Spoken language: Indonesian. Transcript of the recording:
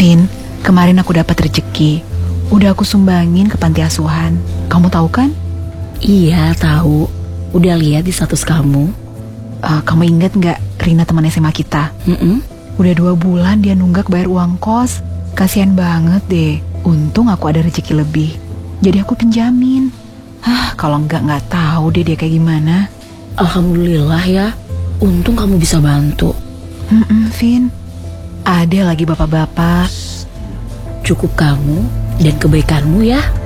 Vin, kemarin aku dapat rezeki. Udah aku sumbangin ke panti asuhan. Kamu tahu kan? Iya, tahu. Udah lihat di status kamu. Kamu ingat nggak Rina teman SMA kita? Udah 2 bulan dia nunggak bayar uang kos. Kasian banget deh. Untung aku ada rezeki lebih. Jadi aku pinjamin. Kalau nggak tahu deh dia kayak gimana. Alhamdulillah ya. Untung kamu bisa bantu. Vin. Ada lagi bapak-bapak. Cukup kamu dan kebaikanmu ya.